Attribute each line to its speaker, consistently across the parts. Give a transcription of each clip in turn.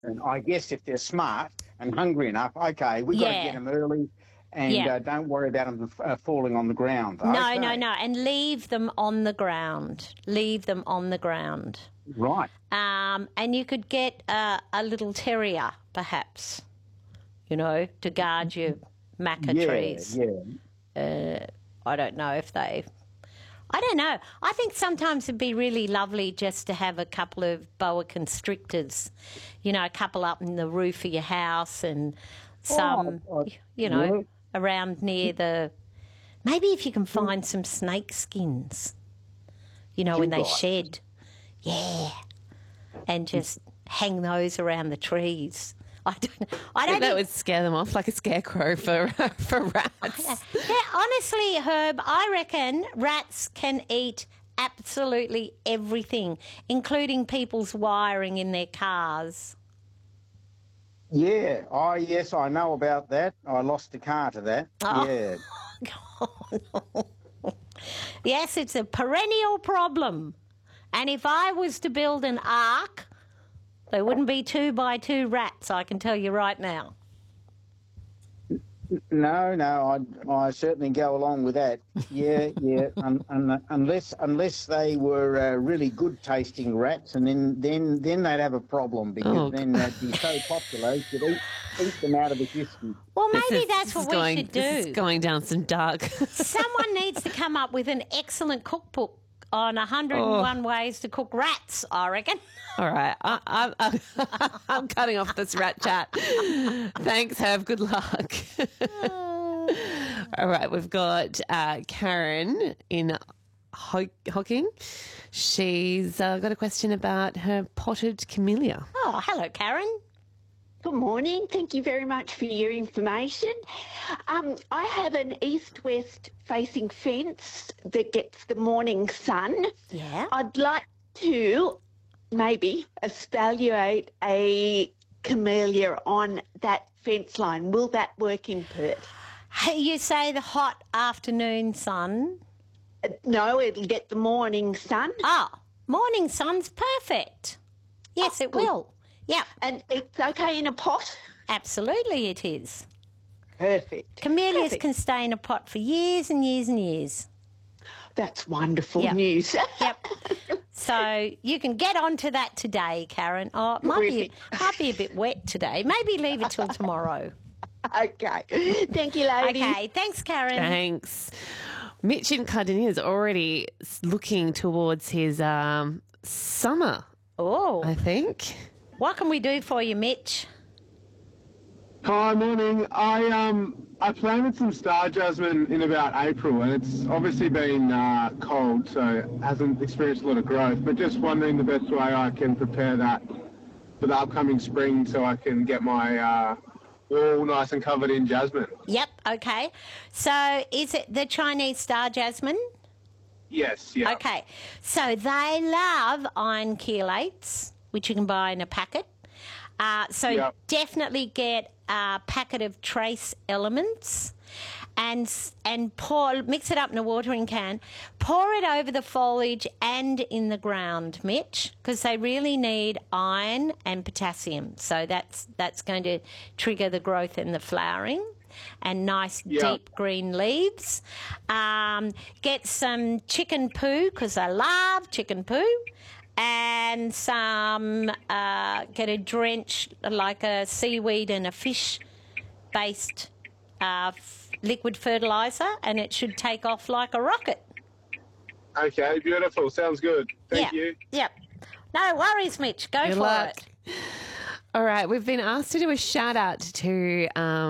Speaker 1: And I guess if they're smart and hungry enough, okay, we've got to get them early and don't worry about them falling on the ground.
Speaker 2: No,
Speaker 1: okay.
Speaker 2: no, no, and leave them on the ground. Leave them on the ground.
Speaker 1: Right.
Speaker 2: And you could get a little terrier, perhaps, to guard your maca trees.
Speaker 1: Yeah.
Speaker 2: I don't know if they... I don't know. I think sometimes it'd be really lovely just to have a couple of boa constrictors, a couple up in the roof of your house and some, around near the... Maybe if you can find some snake skins, when they shed. Yeah. And just hang those around the trees. I don't think
Speaker 3: that would scare them off like a scarecrow for rats.
Speaker 2: Yeah, honestly, Herb, I reckon rats can eat absolutely everything, including people's wiring in their cars.
Speaker 1: Yeah. Oh, yes, I know about that. I lost a car to that.
Speaker 2: Oh.
Speaker 1: Yeah.
Speaker 2: God. Yes, it's a perennial problem. And if I was to build an ark, there wouldn't be 2x2 rats, I can tell you right now.
Speaker 1: No, I certainly go along with that. Yeah. Unless they were really good tasting rats, and then they'd have a problem because then they'd be so popular you could eat them out of existence.
Speaker 2: Well, maybe that's what we should do.
Speaker 3: This is going down some dark.
Speaker 2: Someone needs to come up with an excellent cookbook on 101 ways to cook rats, I reckon.
Speaker 3: All right. I'm cutting off this rat chat. Thanks, Herb. Good luck. All right. We've got Karen in Hocking. She's got a question about her potted camellia.
Speaker 2: Oh, hello, Karen.
Speaker 4: Good morning. Thank you very much for your information. I have an east-west facing fence that gets the morning sun.
Speaker 2: Yeah.
Speaker 4: I'd like to maybe evaluate a camellia on that fence line. Will that work in Perth?
Speaker 2: Hey, you say the hot afternoon sun?
Speaker 4: No, it'll get the morning sun.
Speaker 2: Oh, morning sun's perfect. Yes, it will. Yeah.
Speaker 4: And it's okay in a pot?
Speaker 2: Absolutely it is.
Speaker 4: Perfect.
Speaker 2: Camellias can stay in a pot for years and years and years.
Speaker 4: That's wonderful news.
Speaker 2: Yep. So you can get onto that today, Karen. Oh, it might be a bit wet today. Maybe leave it till tomorrow.
Speaker 4: Okay. Thank you, ladies.
Speaker 2: Okay. Thanks, Karen.
Speaker 3: Thanks. Mitch in Cardinia is already looking towards his summer.
Speaker 2: Oh.
Speaker 3: I think.
Speaker 2: What can we do for you, Mitch?
Speaker 5: Hi, morning. I planted some star jasmine in about April, and it's obviously been cold, so it hasn't experienced a lot of growth. But just wondering the best way I can prepare that for the upcoming spring, so I can get my wall nice and covered in jasmine.
Speaker 2: Yep. Okay. So, is it the Chinese star jasmine?
Speaker 5: Yes. Yeah.
Speaker 2: Okay. So they love iron chelates, which you can buy in a packet. Definitely get a packet of trace elements and mix it up in a watering can. Pour it over the foliage and in the ground, Mitch, because they really need iron and potassium. So that's going to trigger the growth and the flowering. And nice deep green leaves. Get some chicken poo, because I love chicken poo. And some, get a drench, like a seaweed and a fish-based liquid fertiliser, and it should take off like a rocket.
Speaker 5: Okay, beautiful. Sounds good. Thank you.
Speaker 2: Yep. No worries, Mitch. Go
Speaker 3: Good
Speaker 2: for
Speaker 3: luck.
Speaker 2: it.
Speaker 3: All right, we've been asked to do a shout-out to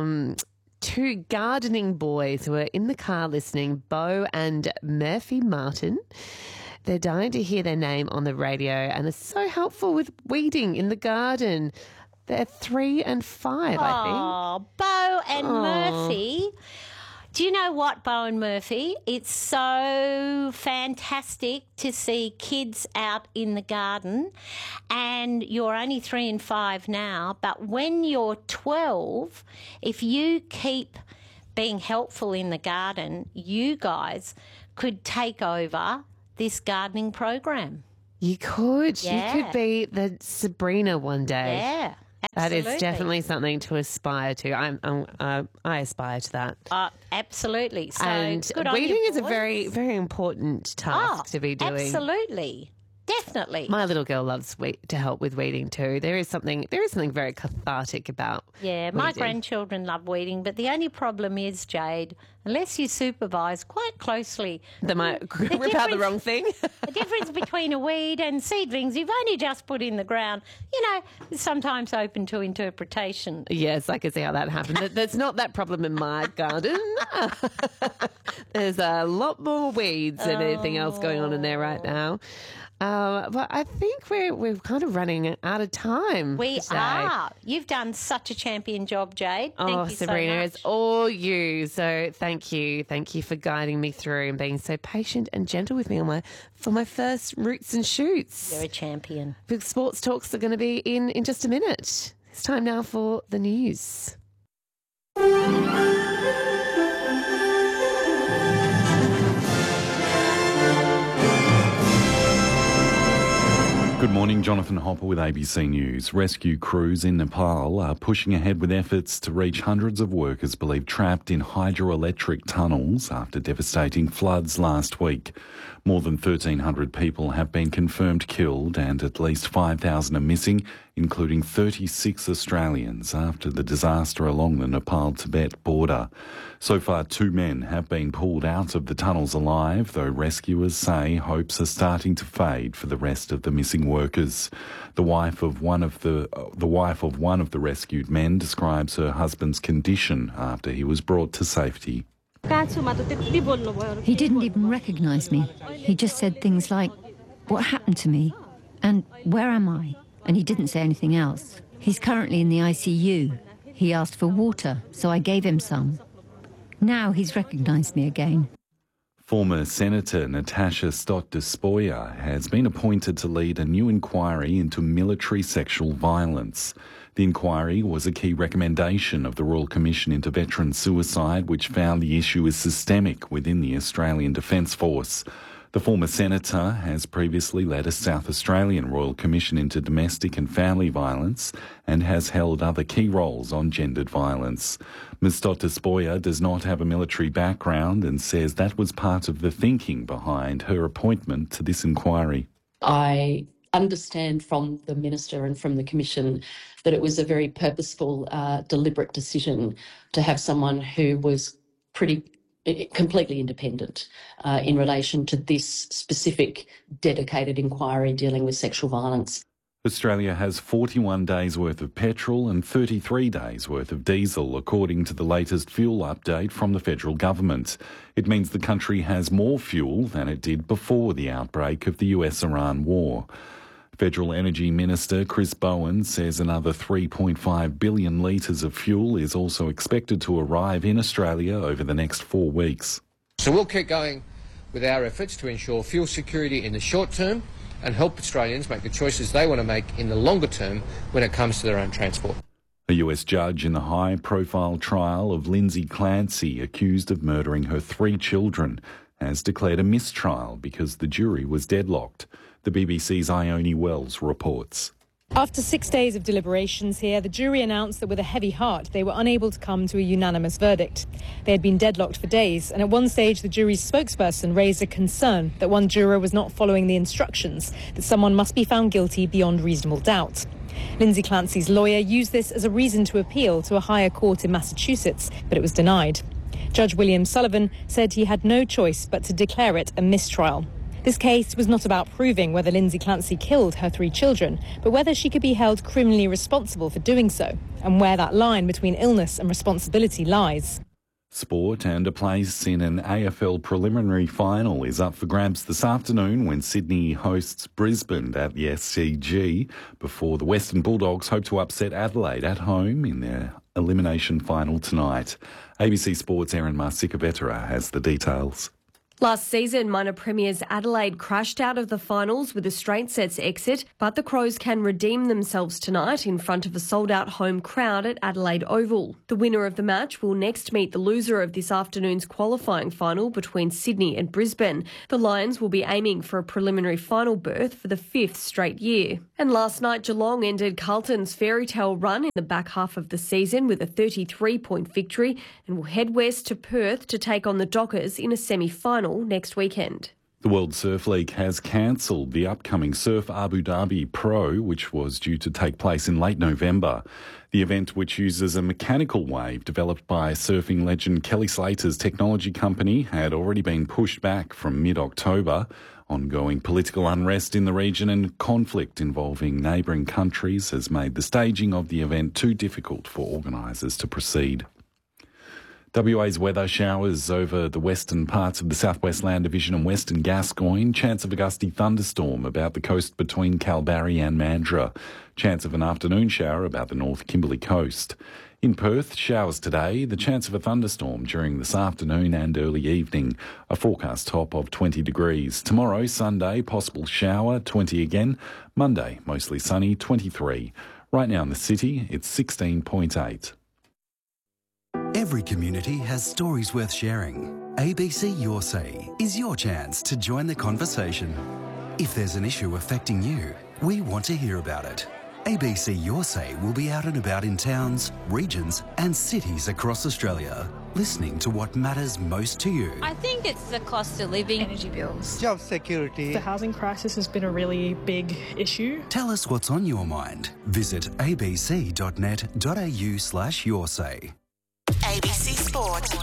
Speaker 3: two gardening boys who are in the car listening, Bo and Murphy Martin. They're dying to hear their name on the radio and are so helpful with weeding in the garden. They're 3 and 5, I think.
Speaker 2: Oh, Bo and Murphy. Do you know what, Bo and Murphy? It's so fantastic to see kids out in the garden, and you're only 3 and 5 now, but when you're 12, if you keep being helpful in the garden, you guys could take over this gardening program.
Speaker 3: You could.
Speaker 2: Yeah.
Speaker 3: You could be the Sabrina one day.
Speaker 2: Yeah.
Speaker 3: That is
Speaker 2: Absolutely.
Speaker 3: definitely something to aspire to. I aspire to that.
Speaker 2: Absolutely. So
Speaker 3: And
Speaker 2: good on you,
Speaker 3: weeding is a
Speaker 2: boys.
Speaker 3: very, very important task to be doing.
Speaker 2: Absolutely. Definitely.
Speaker 3: My little girl loves to help with weeding too. There is something very cathartic about
Speaker 2: my
Speaker 3: weeding.
Speaker 2: grandchildren love weeding, but the only problem is, Jade, unless you supervise quite closely,
Speaker 3: They might rip out the wrong thing.
Speaker 2: the difference between a weed and seedlings you've only just put in the ground, is sometimes open to interpretation.
Speaker 3: Yes, I can see how that happened. There's not that problem in my garden. There's a lot more weeds than anything else going on in there right now. But I think we're kind of running out of time.
Speaker 2: We
Speaker 3: today.
Speaker 2: are. You've done such a champion job, Jade. Thank you
Speaker 3: Sabrina,
Speaker 2: so much.
Speaker 3: it's all you. So thank you. Thank you for guiding me through and being so patient and gentle with me for my first Roots and Shoots.
Speaker 2: You're a champion.
Speaker 3: Big Sports Talks are going to be in just a minute. It's time now for the news.
Speaker 6: Good morning, Jonathan Hopper with ABC News. Rescue crews in Nepal are pushing ahead with efforts to reach hundreds of workers believed trapped in hydroelectric tunnels after devastating floods last week. More than 1,300 people have been confirmed killed and at least 5,000 are missing, including 36 Australians after the disaster along the Nepal-Tibet border. So far, 2 men have been pulled out of the tunnels alive, though rescuers say hopes are starting to fade for the rest of the missing workers. The wife of one of the rescued men describes her husband's condition after he was brought to safety.
Speaker 7: He didn't even recognise me. He just said things like, "What happened to me?" and "Where am I?" And he didn't say anything else. He's currently in the ICU. He asked for water, so I gave him some. Now he's recognised me again.
Speaker 6: Former Senator Natasha Stott-Despoja has been appointed to lead a new inquiry into military sexual violence. The inquiry was a key recommendation of the Royal Commission into Veteran Suicide, which found the issue is systemic within the Australian Defence Force. The former senator has previously led a South Australian Royal Commission into Domestic and Family Violence and has held other key roles on gendered violence. Ms Stott-Despoja does not have a military background and says that was part of the thinking behind her appointment to this inquiry.
Speaker 8: I understand from the Minister and from the Commission that it was a very purposeful, deliberate decision to have someone who was completely independent in relation to this specific dedicated inquiry dealing with sexual violence.
Speaker 6: Australia has 41 days worth of petrol and 33 days worth of diesel, according to the latest fuel update from the federal government. It means the country has more fuel than it did before the outbreak of the US-Iran war. Federal Energy Minister Chris Bowen says another 3.5 billion litres of fuel is also expected to arrive in Australia over the next 4 weeks.
Speaker 9: So we'll keep going with our efforts to ensure fuel security in the short term and help Australians make the choices they want to make in the longer term when it comes to their own transport.
Speaker 6: A US judge in the high-profile trial of Lindsay Clancy, accused of murdering her 3 children, has declared a mistrial because the jury was deadlocked. The BBC's Ione Wells reports.
Speaker 10: After 6 days of deliberations here, the jury announced that with a heavy heart they were unable to come to a unanimous verdict. They had been deadlocked for days, and at one stage the jury's spokesperson raised a concern that one juror was not following the instructions, that someone must be found guilty beyond reasonable doubt. Lindsay Clancy's lawyer used this as a reason to appeal to a higher court in Massachusetts, but it was denied. Judge William Sullivan said he had no choice but to declare it a mistrial. This case was not about proving whether Lindsay Clancy killed her 3 children, but whether she could be held criminally responsible for doing so, and where that line between illness and responsibility lies.
Speaker 6: Sport and a place in an AFL preliminary final is up for grabs this afternoon when Sydney hosts Brisbane at the SCG before the Western Bulldogs hope to upset Adelaide at home in their elimination final tonight. ABC Sports' Erin Marsica-Vetera has the details.
Speaker 11: Last season, minor premiers Adelaide crashed out of the finals with a straight sets exit, but the Crows can redeem themselves tonight in front of a sold-out home crowd at Adelaide Oval. The winner of the match will next meet the loser of this afternoon's qualifying final between Sydney and Brisbane. The Lions will be aiming for a preliminary final berth for the 5th straight year. And last night, Geelong ended Carlton's fairy tale run in the back half of the season with a 33-point victory and will head west to Perth to take on the Dockers in a semi-final next weekend.
Speaker 6: The World Surf League has cancelled the upcoming Surf Abu Dhabi Pro, which was due to take place in late November. The event, which uses a mechanical wave developed by surfing legend Kelly Slater's technology company, had already been pushed back from mid-October. Ongoing political unrest in the region and conflict involving neighbouring countries has made the staging of the event too difficult for organisers to proceed. WA's weather: showers over the western parts of the Southwest Land Division and Western Gascoyne. Chance of a gusty thunderstorm about the coast between Kalbarri and Mandurah. Chance of an afternoon shower about the North Kimberley coast. In Perth, showers today. The chance of a thunderstorm during this afternoon and early evening. A forecast top of 20 degrees. Tomorrow, Sunday, possible shower, 20 again. Monday, mostly sunny, 23. Right now in the city, it's 16.8.
Speaker 12: Every community has stories worth sharing. ABC Your Say is your chance to join the conversation. If there's an issue affecting you, we want to hear about it. ABC Your Say will be out and about in towns, regions and cities across Australia, listening to what matters most to you.
Speaker 13: I think it's the cost of living.
Speaker 14: Energy bills.
Speaker 15: Job security.
Speaker 14: The housing crisis has been a really big issue.
Speaker 12: Tell us what's on your mind. Visit abc.net.au/yoursay.
Speaker 16: ABC Sport.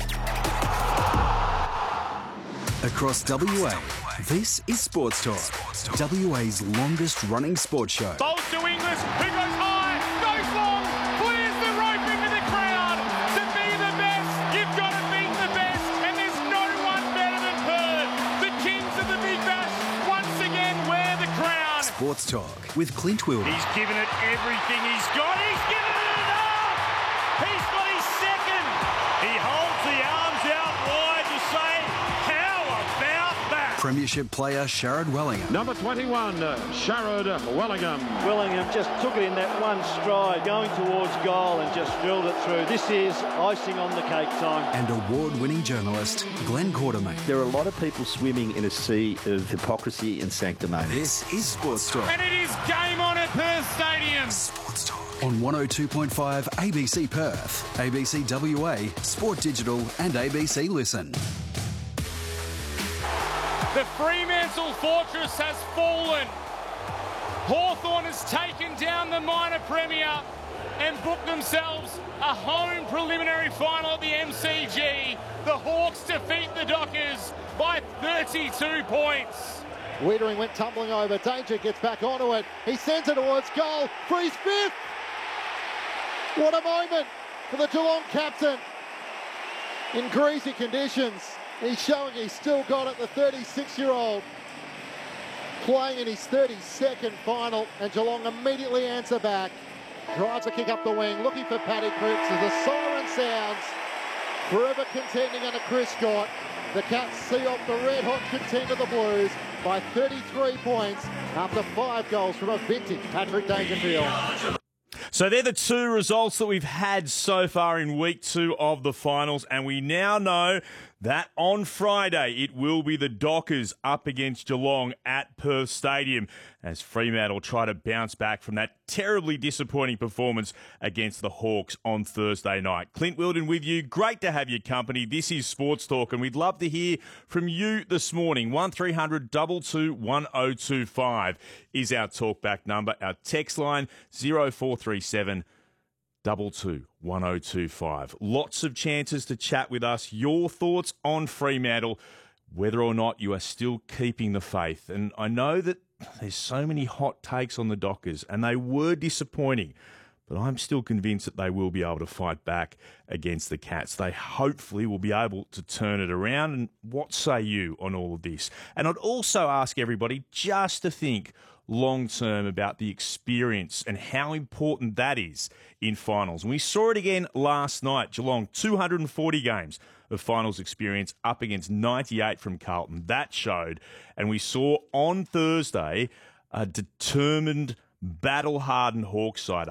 Speaker 12: Across WA, this is Sports Talk. WA's longest running sports show.
Speaker 17: Bowls to Inglis, who goes high, goes long, clears the rope into the crowd. To be the best, you've got to beat the best, and there's no one better than Perth. The kings of the Big Bash once again wear the crown.
Speaker 12: Sports Talk with Clint Wilder.
Speaker 17: He's given it everything he's got. He's given it enough. He's got his second. He holds the arms out wide to say, how about that?
Speaker 12: Premiership player Sharrod Wellingham.
Speaker 18: Number 21, Sharrod Wellingham.
Speaker 19: Wellingham just took it in that one stride, going towards goal and just drilled it through. This is icing on the cake time.
Speaker 12: And award-winning journalist Glenn Quartermain.
Speaker 20: There are a lot of people swimming in a sea of hypocrisy and sanctimony.
Speaker 12: This is Sports Talk.
Speaker 17: And it is game on at Perth Stadium.
Speaker 12: Sports Talk. On 102.5 ABC Perth, ABC WA, Sport Digital and ABC Listen.
Speaker 17: The Fremantle Fortress has fallen. Hawthorn has taken down the minor premier and booked themselves a home preliminary final at the MCG. The Hawks defeat the Dockers by 32 points.
Speaker 21: Wiedering went tumbling over. Danger gets back onto it. He sends it towards goal for his fifth. What a moment for the Geelong captain. In greasy conditions, he's showing he's still got it, the 36-year-old. Playing in his 32nd final, and Geelong immediately answer back. Drives a kick up the wing, looking for Paddy Cripps as the siren sounds. Forever contending under Chris Scott. The Cats see off the red-hot contender, the Blues, by 33 points after 5 goals from a vintage Patrick Dangerfield.
Speaker 22: So they're the two results that we've had so far in week 2 of the finals, and we now know that on Friday it will be the Dockers up against Geelong at Perth Stadium as Fremantle try to bounce back from that terribly disappointing performance against the Hawks on Thursday night. Clint Wilden with you. Great to have your company. This is Sports Talk, and we'd love to hear from you this morning. 1300 22 1025 is our talkback number. Our text line 0437 22 1025. Lots of chances to chat with us. Your thoughts on Fremantle, whether or not you are still keeping the faith. And I know that there's so many hot takes on the Dockers, and they were disappointing. but I'm still convinced that they will be able to fight back against the Cats. They hopefully will be able to turn it around. And what say you on all of this? And I'd also ask everybody just to think long term about the experience and how important that is in finals. And we saw it again last night. Geelong, 240 games of finals experience up against 98 from Carlton. That showed. And we saw on Thursday a determined, battle-hardened Hawks side,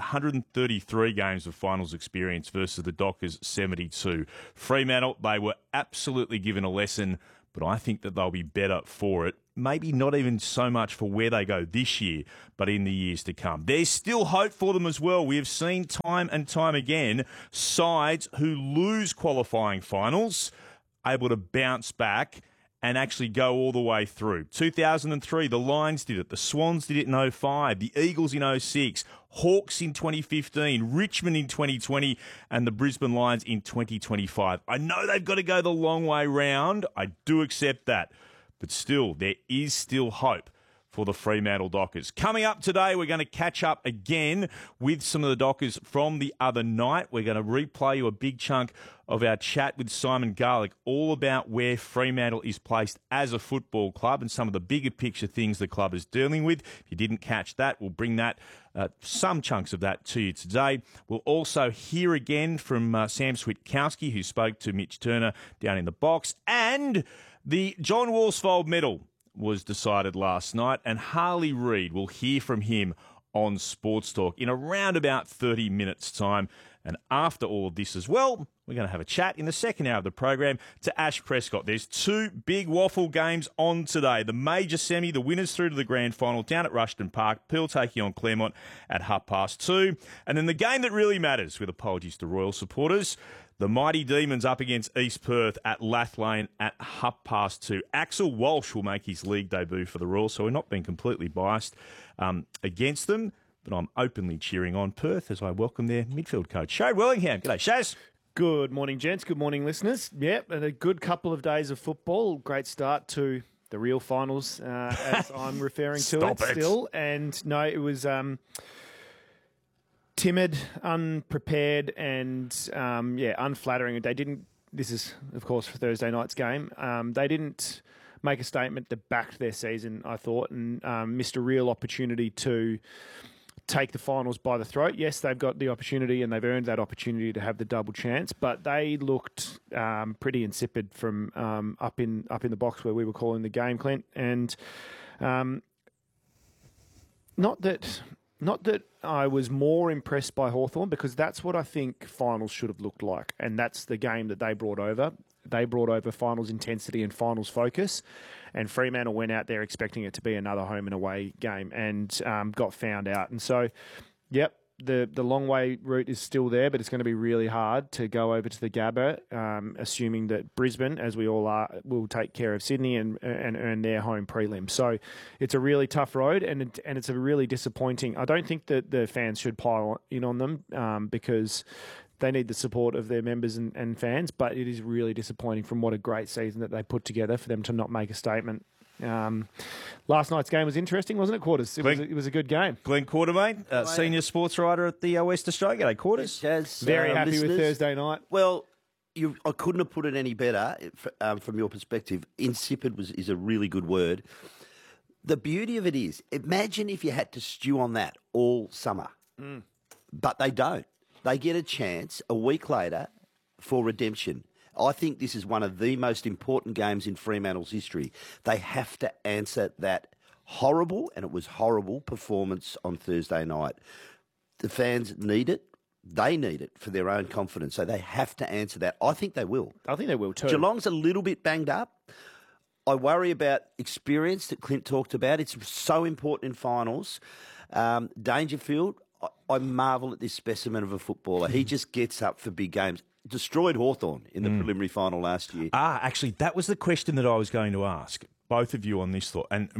Speaker 22: 133 games of finals experience versus the Dockers 72. Fremantle, they were absolutely given a lesson, but I think that they'll be better for it. Maybe not even so much for where they go this year, but in the years to come. There's still hope for them as well. We have seen time and time again sides who lose qualifying finals able to bounce back and actually go all the way through. 2003, the Lions did it. The Swans did it in 05. The Eagles in 06. Hawks in 2015. Richmond in 2020. And the Brisbane Lions in 2025. I know they've got to go the long way round. I do accept that. But still, there is still hope for the Fremantle Dockers. Coming up today, we're going to catch up again with some of the Dockers from the other night. We're going to replay you a big chunk of our chat with Simon Garlick, all about where Fremantle is placed as a football club and some of the bigger picture things the club is dealing with. If you didn't catch that, we'll bring that, some chunks of that to you today. We'll also hear again from Sam Switkowski, who spoke to Mitch Turner down in the box, and the John Worsfold medal was decided last night, and Harley Reid, will hear from him on Sports Talk in around about 30 minutes' time. And after all of this as well, we're going to have a chat in the second hour of the program to Ash Prescott. There's two big waffle games on today. The major semi, the winners through to the grand final down at Rushton Park. Peel taking on Claremont at 2:30. And then the game that really matters, with apologies to Royal supporters, the Mighty Demons up against East Perth at Lathlane at 2:30. Axel Walsh will make his league debut for the Royals, so we're not being completely biased against them, but I'm openly cheering on Perth as I welcome their midfield coach, Shane Wellingham. G'day, Shaz.
Speaker 1: Good morning, gents. Good morning, listeners. Yep, and a good couple of days of football. Great start to the real finals, as I'm referring to it still. And no, it was timid, unprepared, and unflattering. They didn't. This is, of course, for Thursday night's game. They didn't make a statement that backed their season, I thought, and missed a real opportunity to take the finals by the throat. Yes, they've got the opportunity and they've earned that opportunity to have the double chance, but they looked pretty insipid from up in the box where we were calling the game, Clint. And not that I was more impressed by Hawthorn, because that's what I think finals should have looked like, and that's the game that they brought over. They brought over finals intensity and finals focus, and Fremantle went out there expecting it to be another home and away game and got found out. And so, yep, the long way route is still there, but it's going to be really hard to go over to the Gabba, assuming that Brisbane, as we all are, will take care of Sydney and earn their home prelim. So it's a really tough road, and it's a really disappointing. I don't think that the fans should pile in on them because they need the support of their members and fans, but it is really disappointing from what a great season that they put together for them to not make a statement. Last night's game was interesting, wasn't it, Quarters? It was a good game.
Speaker 22: Glenn Quartermain, senior sports writer at the West Australia. G'day, Quarters.
Speaker 1: Very happy with Thursday night.
Speaker 20: Well, I couldn't have put it any better from your perspective. Insipid is a really good word. The beauty of it is, imagine if you had to stew on that all summer. But they don't. They get a chance a week later for redemption. I think this is one of the most important games in Fremantle's history. They have to answer that horrible, and it was horrible, performance on Thursday night. The fans need it. They need it for their own confidence. So they have to answer that. I think they will.
Speaker 1: I think they will too.
Speaker 20: Geelong's a little bit banged up. I worry about experience that Clint talked about. It's so important in finals. Dangerfield, I marvel at this specimen of a footballer. He just gets up for big games. Destroyed Hawthorn in the preliminary final last year.
Speaker 22: Actually, that was the question that I was going to ask both of you on this thought. And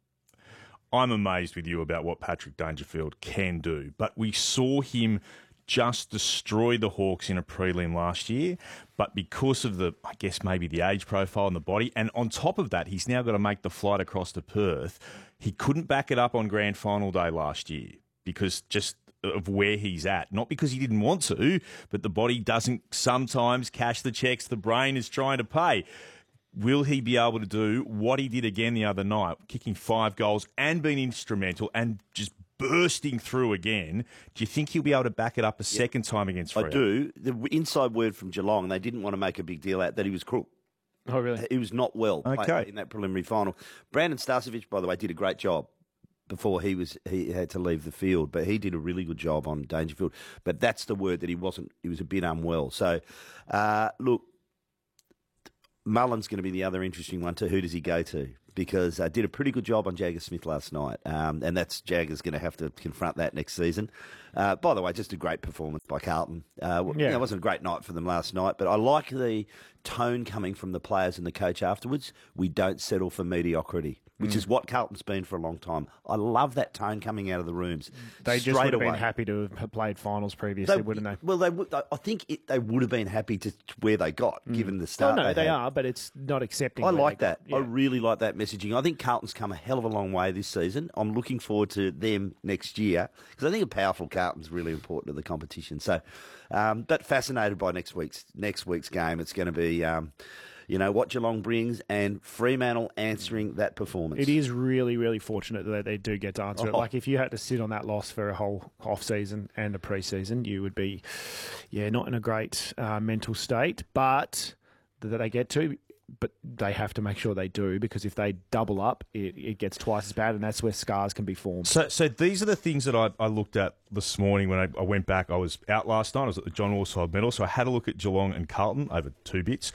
Speaker 22: I'm amazed with you about what Patrick Dangerfield can do. But we saw him just destroy the Hawks in a prelim last year. But because of I guess maybe the age profile and the body, and on top of that, he's now got to make the flight across to Perth. He couldn't back it up on grand final day last year because just of where he's at. Not because he didn't want to, but the body doesn't sometimes cash the checks the brain is trying to pay. Will he be able to do what he did again the other night, kicking 5 goals and being instrumental and just bursting through again? Do you think he'll be able to back it up a second time against Freo?
Speaker 20: I do. The inside word from Geelong, they didn't want to make a big deal out that he was crook.
Speaker 1: Oh, really?
Speaker 20: He was not well in that preliminary final. Brandon Starcevich, by the way, did a great job before he had to leave the field, but he did a really good job on Dangerfield. But that's the word that he was a bit unwell. So, look, Mullen's going to be the other interesting one too. Who does he go to? Because did a pretty good job on Jagger Smith last night, and that's Jagger's going to have to confront that next season. By the way, just a great performance by Carlton. It wasn't a great night for them last night, but I like the tone coming from the players and the coach afterwards. We don't settle for mediocrity, which is what Carlton's been for a long time. I love that tone coming out of the rooms.
Speaker 1: They just would have been happy to have played finals previously, wouldn't they?
Speaker 20: Well, I think they would have been happy to where they got, given the start.
Speaker 1: Oh, no, they are, but it's not accepting.
Speaker 20: I like that. Yeah. I really like that messaging. I think Carlton's come a hell of a long way this season. I'm looking forward to them next year because I think a powerful Carlton's really important to the competition. So, but fascinated by next week's game. It's going to be. What Geelong brings and Fremantle answering that performance.
Speaker 1: It is really, really fortunate that they do get to answer it. Like if you had to sit on that loss for a whole off-season and a pre-season, you would be, not in a great mental state. But that they get to, but they have to make sure they do, because if they double up, it gets twice as bad, and that's where scars can be formed.
Speaker 22: So these are the things that I looked at this morning when I went back. I was out last night. I was at the John Worsfold Medal, so I had a look at Geelong and Carlton over 2 bits.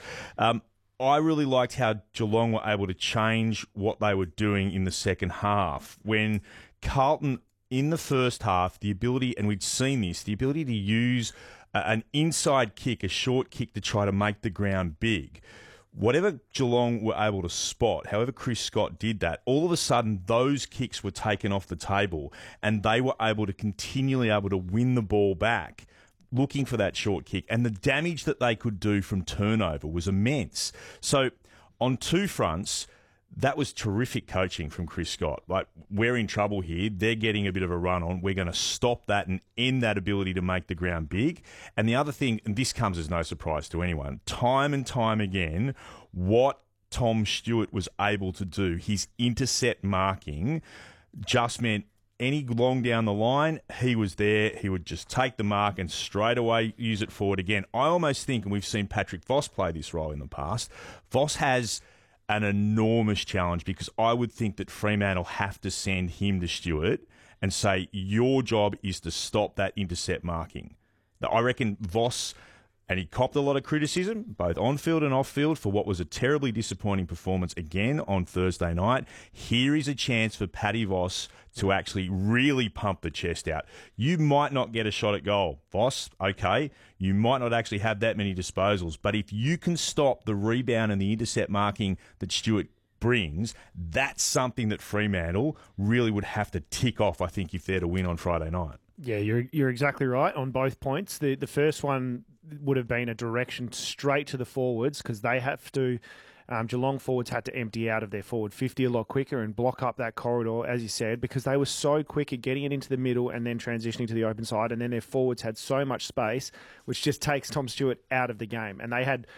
Speaker 22: I really liked how Geelong were able to change what they were doing in the second half. When Carlton, in the first half, the ability, and we'd seen this, the ability to use an inside kick, a short kick to try to make the ground big. Whatever Geelong were able to spot, however Chris Scott did that, all of a sudden those kicks were taken off the table and they were able to continually able to win the ball back, looking for that short kick, and the damage that they could do from turnover was immense. So on 2 fronts, that was terrific coaching from Chris Scott. Like, we're in trouble here. They're getting a bit of a run on. We're going to stop that and end that ability to make the ground big. And the other thing, and this comes as no surprise to anyone, time and time again, what Tom Stewart was able to do, his intercept marking just meant any long down the line, he was there. He would just take the mark and straight away use it forward again. I almost think, and we've seen Patrick Voss play this role in the past, Voss has an enormous challenge, because I would think that Fremantle have to send him to Stewart and say, your job is to stop that intercept marking. Now, I reckon Voss, and he copped a lot of criticism, both on-field and off-field, for what was a terribly disappointing performance again on Thursday night. Here is a chance for Paddy Voss to actually really pump the chest out. You might not get a shot at goal, Voss, okay. You might not actually have that many disposals, but if you can stop the rebound and the intercept marking that Stewart brings, that's something that Fremantle really would have to tick off, I think, if they're to win on Friday night.
Speaker 1: Yeah, you're exactly right on both points. The first one would have been a direction straight to the forwards, because they have to, Geelong forwards had to empty out of their forward 50 a lot quicker and block up that corridor, as you said, because they were so quick at getting it into the middle and then transitioning to the open side, and then their forwards had so much space, which just takes Tom Stewart out of the game. And they had,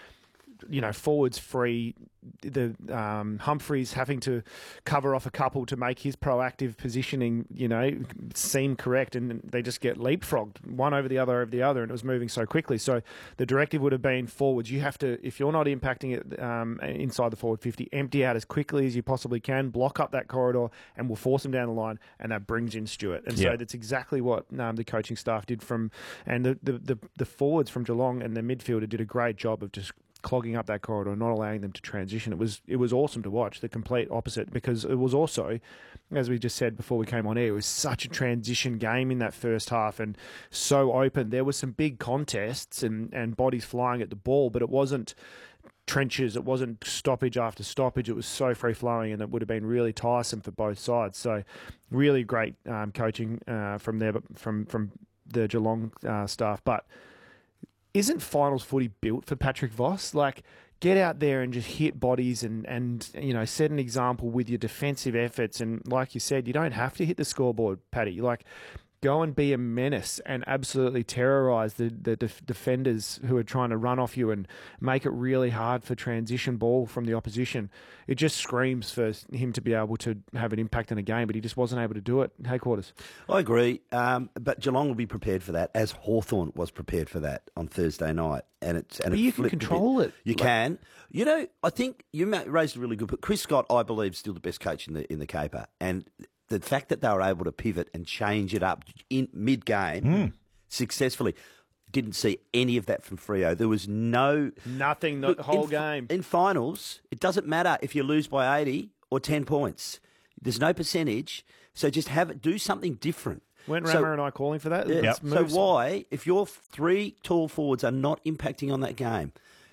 Speaker 1: forwards free, the Humphreys having to cover off a couple to make his proactive positioning, seem correct, and they just get leapfrogged one over the other, and it was moving so quickly. So the directive would have been forwards. You have to, if you're not impacting it inside the forward 50, empty out as quickly as you possibly can, block up that corridor, and we'll force them down the line, and that brings in Stewart. And so that's exactly what the coaching staff did and the forwards from Geelong and the midfielder did a great job of just clogging up that corridor, not allowing them to transition. It was awesome to watch, the complete opposite, because it was also, as we just said before we came on air, it was such a transition game in that first half and so open. There were some big contests and bodies flying at the ball, but it wasn't trenches, it wasn't stoppage after stoppage. It was so free-flowing, and it would have been really tiresome for both sides. So really great coaching from the Geelong staff. But isn't finals footy built for Patrick Voss? Like, get out there and just hit bodies and set an example with your defensive efforts. And like you said, you don't have to hit the scoreboard, Paddy. Like, go and be a menace and absolutely terrorise the defenders who are trying to run off you and make it really hard for transition ball from the opposition. It just screams for him to be able to have an impact in a game, but he just wasn't able to do it. Hey, Quarters.
Speaker 20: I agree, but Geelong will be prepared for that, as Hawthorn was prepared for that on Thursday night.
Speaker 1: But you can control it.
Speaker 20: You can. You know, I think you raised a really good point. Chris Scott, I believe, is still the best coach in the caper, and the fact that they were able to pivot and change it up in mid-game successfully. Didn't see any of that from Freo. There was
Speaker 1: nothing the whole game.
Speaker 20: In finals, it doesn't matter if you lose by 80 or 10 points. There's no percentage, so just do something different.
Speaker 1: Weren't Rammer and I calling for that?
Speaker 20: Yeah. So why, if your three tall forwards are not impacting on that game?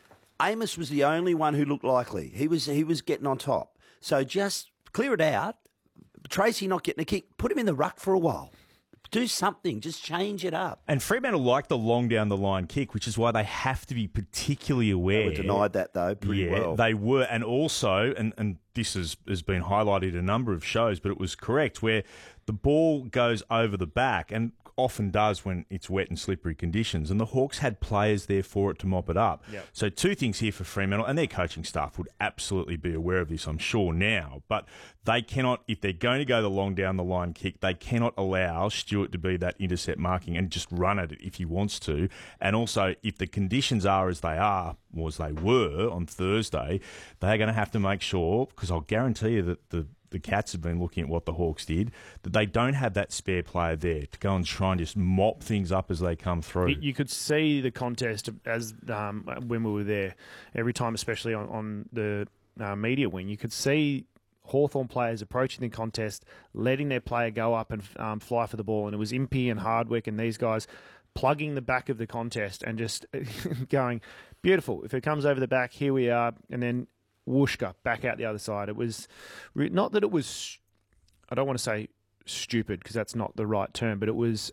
Speaker 20: Amos was the only one who looked likely. He was getting on top. So just clear it out. Tracy not getting a kick, put him in the ruck for a while. Do something, just change it up.
Speaker 22: And Fremantle like the long down the line kick, which is why they have to be particularly aware.
Speaker 20: They were denied that though pretty well.
Speaker 22: They were, and also, and this has been highlighted in a number of shows, but it was correct, where the ball goes over the back and often does when it's wet and slippery conditions, and the Hawks had players there for it to mop it up.
Speaker 1: Yep.
Speaker 22: So two things here for Fremantle, and their coaching staff would absolutely be aware of this, I'm sure now, but they cannot, if they're going to go the long down the line kick, they cannot allow Stewart to be that intercept marking and just run at it if he wants to. And also, if the conditions are as they are, or as they were on Thursday, they're going to have to make sure, because I'll guarantee you that the Cats have been looking at what the Hawks did, that they don't have that spare player there to go and try and just mop things up as they come through.
Speaker 1: You could see the contest as when we were there, every time, especially on the media wing, you could see Hawthorn players approaching the contest, letting their player go up and fly for the ball. And it was Impey and Hardwick and these guys plugging the back of the contest and just going, beautiful. If it comes over the back, here we are. And then whooshka, back out the other side. It was not that it was, I don't want to say stupid because that's not the right term, but it was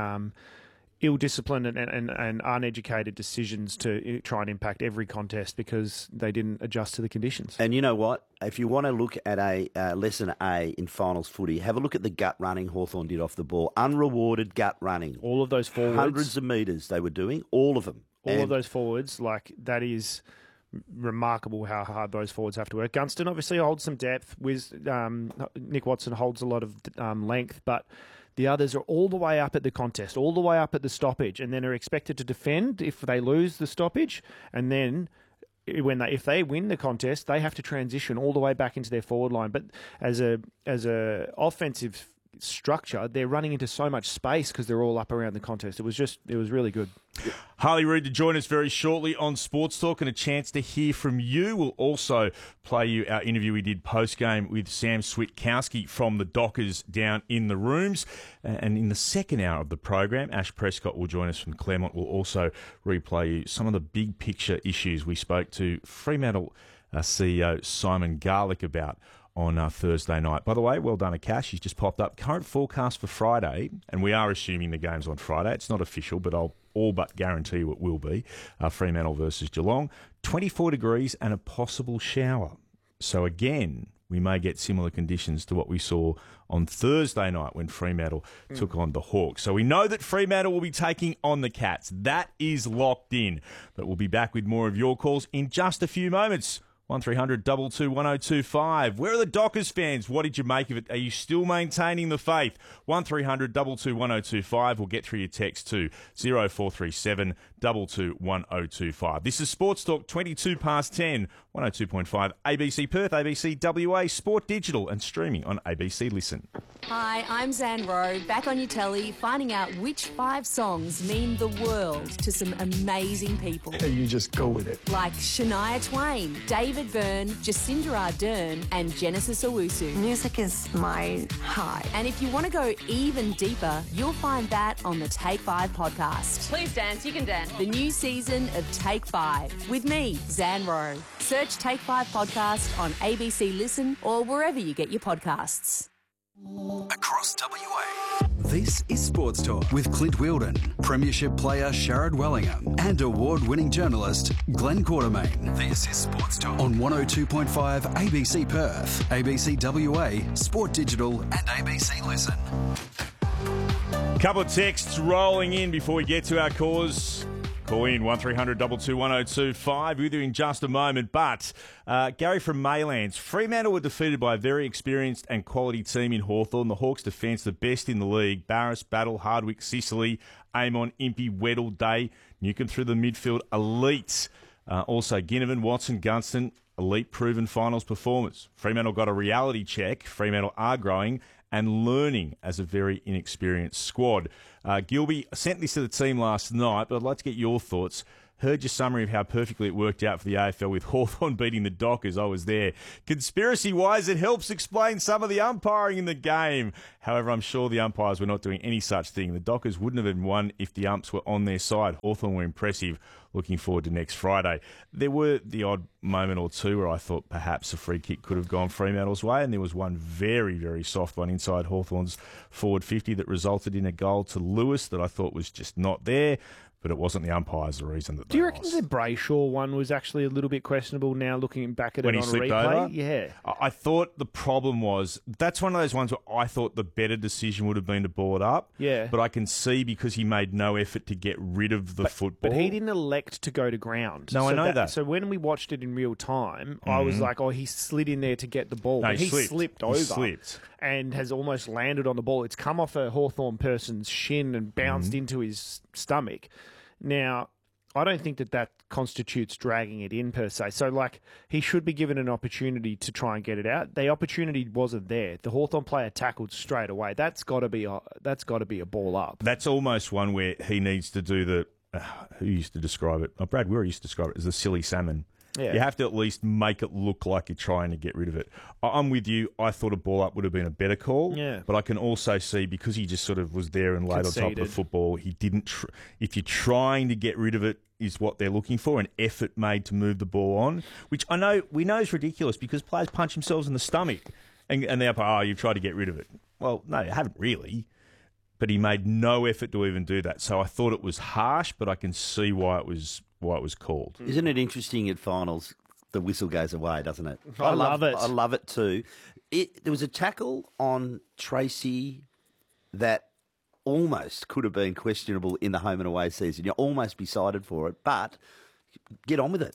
Speaker 1: ill-disciplined and uneducated decisions to try and impact every contest because they didn't adjust to the conditions.
Speaker 20: And you know what? If you want to look at a lesson A in finals footy, have a look at the gut running Hawthorn did off the ball. Unrewarded gut running.
Speaker 1: All of those forwards.
Speaker 20: Hundreds of metres they were doing, all of them.
Speaker 1: All of those forwards, like that is remarkable how hard those forwards have to work. Gunston obviously holds some depth. Nick Watson holds a lot of length, but the others are all the way up at the contest, all the way up at the stoppage, and then are expected to defend if they lose the stoppage. And then if they win the contest, they have to transition all the way back into their forward line. But as a offensive structure, they're running into so much space because they're all up around the contest. It was really good.
Speaker 22: Harley Reid to join us very shortly on Sports Talk, and a chance to hear from you. We'll also play you our interview we did post-game with Sam Switkowski from the Dockers down in the rooms. And in the second hour of the program, Ash Prescott will join us from Claremont. We'll also replay you some of the big picture issues we spoke to Fremantle CEO Simon Garlick about on Thursday night. By the way, well done, Akash. He's just popped up. Current forecast for Friday, and we are assuming the game's on Friday. It's not official, but I'll all but guarantee you it will be. Fremantle versus Geelong. 24 degrees and a possible shower. So again, we may get similar conditions to what we saw on Thursday night when Fremantle took on the Hawks. So we know that Fremantle will be taking on the Cats. That is locked in. But we'll be back with more of your calls in just a few moments. 1300 222 1025. Where are the Dockers fans? What did you make of it? Are you still maintaining the faith? 1300 222 1025. We'll get through your text to 0437 222 1025. This is Sports Talk 22 past 10, 102.5 ABC Perth, ABC WA, Sport Digital, and streaming on ABC Listen.
Speaker 4: Hi, I'm Zan Rowe, back on your telly, finding out which 5 songs mean the world to some amazing people.
Speaker 15: You just go with it.
Speaker 4: Like Shania Twain, David Byrne, Jacinda Ardern, and Genesis Owusu.
Speaker 23: Music is my high.
Speaker 4: And if you want to go even deeper, you'll find that on the Take 5 podcast.
Speaker 24: Please dance, you can dance.
Speaker 4: The new season of Take 5 with me, Zan Rowe. Search Take 5 podcast on ABC Listen or wherever you get your podcasts.
Speaker 12: Across WA. This is Sports Talk with Clint Wheeldon, Premiership player Sharad Wellingham, and award-winning journalist Glenn Quartermain. This is Sports Talk on 102.5 ABC Perth, ABC WA, Sport Digital, and ABC Listen.
Speaker 22: Couple of texts rolling in before we get to our cause. Call in 1300 221 1025 with you in just a moment. But Gary from Maylands, Fremantle were defeated by a very experienced and quality team in Hawthorn. The Hawks' defence, the best in the league. Barras, Battle, Hardwick, Sicily, Amon, Impey, Weddle, Day, Newcomb through the midfield, elite. Also Ginnivan, Watson, Gunston, elite proven finals performers. Fremantle got a reality check. Fremantle are growing and learning as a very inexperienced squad. Gilby sent this to the team last night, but I'd like to get your thoughts. Heard your summary of how perfectly it worked out for the AFL with Hawthorn beating the Dockers. I was there. Conspiracy-wise, it helps explain some of the umpiring in the game. However, I'm sure the umpires were not doing any such thing. The Dockers wouldn't have won if the umps were on their side. Hawthorn were impressive. Looking forward to next Friday. There were the odd moment or two where I thought perhaps a free kick could have gone Fremantle's way, and there was one very, very soft one inside Hawthorn's forward 50 that resulted in a goal to Lewis that I thought was just not there. But it wasn't the umpires the reason that they
Speaker 1: Do you reckon
Speaker 22: lost.
Speaker 1: the Brayshaw one was actually a little bit questionable now looking back at
Speaker 22: When
Speaker 1: it
Speaker 22: he
Speaker 1: on
Speaker 22: slipped
Speaker 1: replay?
Speaker 22: over?
Speaker 1: Yeah.
Speaker 22: I thought the problem was, that's one of those ones where I thought the better decision would have been to ball it up.
Speaker 1: Yeah.
Speaker 22: But I can see because he made no effort to get rid of the football.
Speaker 1: But he didn't elect to go to ground.
Speaker 22: No, I know that.
Speaker 1: So when we watched it in real time, I was like, oh, he slid in there to get the ball.
Speaker 22: No,
Speaker 1: but
Speaker 22: he
Speaker 1: he
Speaker 22: slipped.
Speaker 1: slipped
Speaker 22: He
Speaker 1: over
Speaker 22: slipped.
Speaker 1: and has almost landed on the ball. It's come off a Hawthorn person's shin and bounced into his stomach. Now, I don't think that constitutes dragging it in per se. So, like, he should be given an opportunity to try and get it out. The opportunity wasn't there. The Hawthorn player tackled straight away. That's got to be a ball up.
Speaker 22: That's almost one where he needs to do the, who used to describe it? Oh, Brad Weir used to describe it as the silly salmon.
Speaker 1: Yeah.
Speaker 22: You have to at least make it look like you're trying to get rid of it. I'm with you. I thought a ball up would have been a better call.
Speaker 1: Yeah.
Speaker 22: But I can also see, because he just sort of was there and laid on top of the
Speaker 1: Conceded.
Speaker 22: football, he didn't. If you're trying to get rid of it, is what they're looking for, an effort made to move the ball on, which we know is ridiculous because players punch themselves in the stomach and they're up, oh, you've tried to get rid of it. Well, no, you haven't really. But he made no effort to even do that. So I thought it was harsh, but I can see why it was called.
Speaker 20: Isn't it interesting at finals, the whistle goes away, doesn't it?
Speaker 1: I love it.
Speaker 20: I love it too. There was a tackle on Tracy that almost could have been questionable in the home and away season. You almost be cited for it, but get on with it.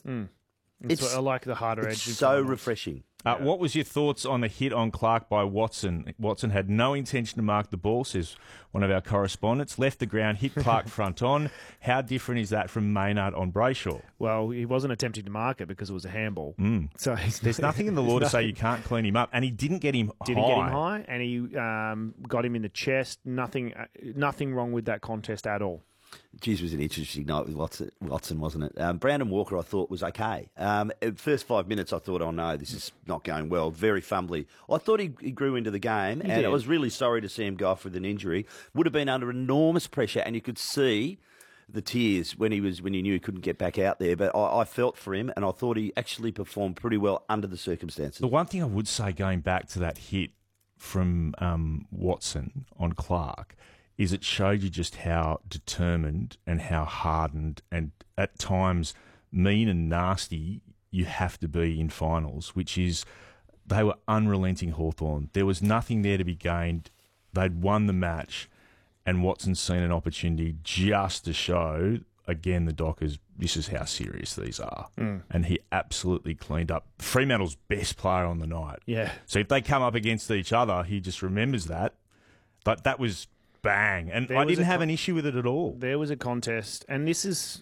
Speaker 1: I like the harder edge.
Speaker 20: It's
Speaker 1: in
Speaker 20: so
Speaker 1: finals.
Speaker 20: refreshing.
Speaker 22: What was your thoughts on the hit on Clark by Watson? Watson had no intention to mark the ball, says one of our correspondents. Left the ground, hit Clark front on. How different is that from Maynard on Brayshaw?
Speaker 1: Well, he wasn't attempting to mark it because it was a handball. So
Speaker 22: There's nothing in the law to say you can't clean him up, and he didn't get him
Speaker 1: Didn't
Speaker 22: high.
Speaker 1: get him high, and he got him in the chest. Nothing wrong with that contest at all.
Speaker 20: Geez, it was an interesting night with Watson, wasn't it? Brandon Walker, I thought, was okay. First 5 minutes, I thought, oh no, this is not going well. Very fumbly. I thought he grew into the game, and
Speaker 1: did.
Speaker 20: I was really sorry to see him go off with an injury. Would have been under enormous pressure, and you could see the tears when he knew he couldn't get back out there. But I felt for him, and I thought he actually performed pretty well under the circumstances.
Speaker 22: The one thing I would say, going back to that hit from Watson on Clark, is it showed you just how determined and how hardened and at times mean and nasty you have to be in finals, which is they were unrelenting Hawthorn. There was nothing there to be gained. They'd won the match, and Watson's seen an opportunity just to show, again, the Dockers, this is how serious these are. And he absolutely cleaned up. Fremantle's best player on the night.
Speaker 1: Yeah.
Speaker 22: So if they come up against each other, he just remembers that. But that was bang. And
Speaker 1: There
Speaker 22: I
Speaker 1: was
Speaker 22: didn't
Speaker 1: a
Speaker 22: have an issue with it at all.
Speaker 1: There was a contest, and this is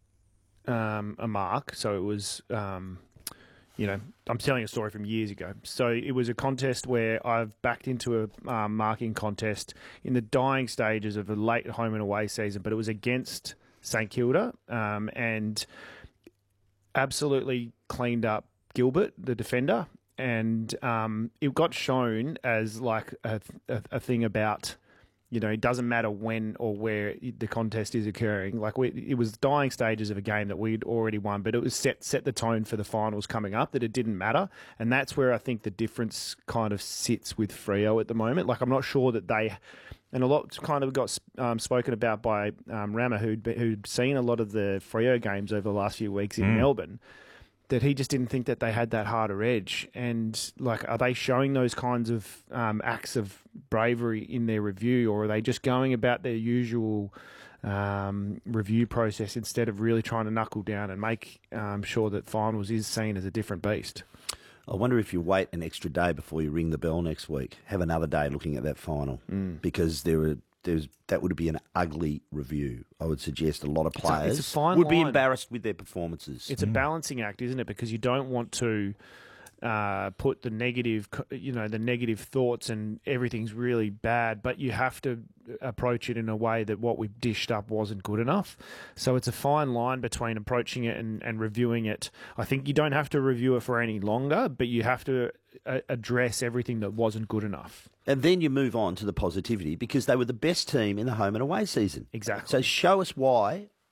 Speaker 1: a mark. So it was, I'm telling a story from years ago. So it was a contest where I've backed into a marking contest in the dying stages of a late home and away season, but it was against St Kilda and absolutely cleaned up Gilbert, the defender. And it got shown as like a thing about, it doesn't matter when or where the contest is occurring. Like it was dying stages of a game that we'd already won, but it was set the tone for the finals coming up that it didn't matter. And that's where I think the difference kind of sits with Freo at the moment. Like I'm not sure that they, and a lot kind of got spoken about by Rama, who'd seen a lot of the Freo games over the last few weeks in Melbourne. that he just didn't think that they had that harder edge. And, like, are they showing those kinds of acts of bravery in their review, or are they just going about their usual review process instead of really trying to knuckle down and make sure that finals is seen as a different beast?
Speaker 20: I wonder if you wait an extra day before you ring the bell next week. Have another day looking at that final because that would be an ugly review. I would suggest a lot of players
Speaker 1: it's a fine
Speaker 20: would be
Speaker 1: line.
Speaker 20: embarrassed with their performances.
Speaker 1: It's a balancing act, isn't it? Because you don't want to put the negative thoughts and everything's really bad, but you have to approach it in a way that what we've dished up wasn't good enough. So it's a fine line between approaching it and reviewing it. I think you don't have to review it for any longer, but you have to address everything that wasn't good enough.
Speaker 20: And then you move on to the positivity because they were the best team in the home and away season.
Speaker 1: Exactly.
Speaker 20: So show us why